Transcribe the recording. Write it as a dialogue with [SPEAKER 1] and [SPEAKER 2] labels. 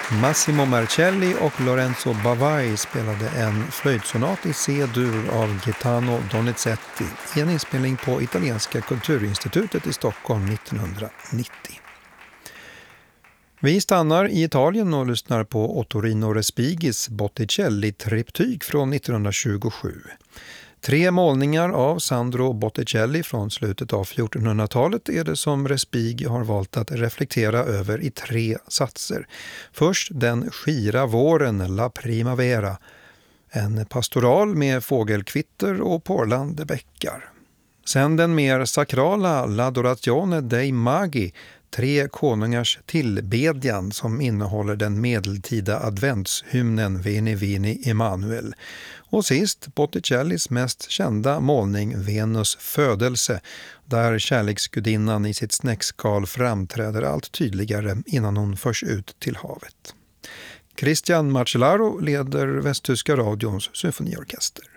[SPEAKER 1] Massimo Marcelli och Lorenzo Bavai spelade en flöjtsonat i C-dur av Gaetano Donizetti i en inspelning på Italienska kulturinstitutet i Stockholm 1990. Vi stannar i Italien och lyssnar på Ottorino Respigis Botticelli-triptyk från 1927. 3 målningar av Sandro Botticelli från slutet av 1400-talet är det som Respighi har valt att reflektera över i 3 satser. Först den skira våren, La Primavera, en pastoral med fågelkvitter och porlande bäckar. Sen den mer sakrala L'Adorazione dei Magi, 3 konungars tillbedjan som innehåller den medeltida adventshymnen Veni Vini Emanuel. Och sist Botticellis mest kända målning Venus födelse, där kärleksgudinnan i sitt snäckskal framträder allt tydligare innan hon förs ut till havet. Christian Marcellaro leder Västtyska radions symfoniorkester.